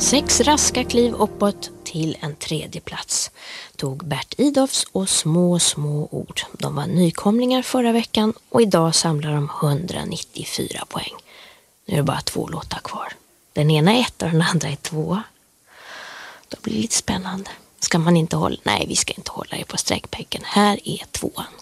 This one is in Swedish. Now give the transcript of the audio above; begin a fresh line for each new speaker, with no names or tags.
6 raska kliv uppåt till en tredje plats tog Bert Idolfs och små ord. De var nykomlingar förra veckan och idag samlar de 194 poäng. Nu är det bara 2 låtar kvar. Den ena är 1 och den andra är 2. Då blir det lite spännande. Ska man inte hålla? Nej, vi ska inte hålla er på sträckbänken. Här är 2:an.